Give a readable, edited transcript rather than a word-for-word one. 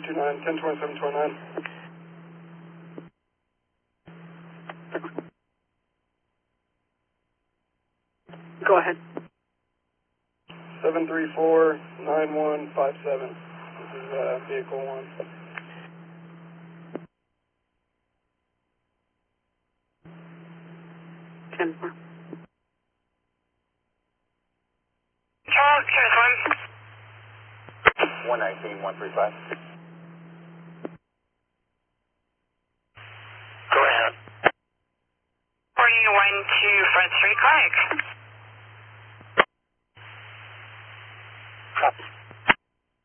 229, 102729. Go ahead. 734-9157. This is vehicle 1. Ten more. Charles, Charles 1. 119-135. Go ahead. 41 to Front Street, Clinic.